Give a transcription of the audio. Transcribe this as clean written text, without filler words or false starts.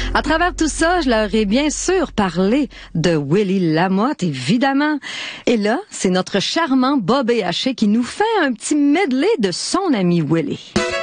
À travers tout ça, je leur ai bien sûr parlé de Willy Lamotte, évidemment. Et là, c'est notre charmant Bob Haché qui nous fait un petit medley de son ami Willy.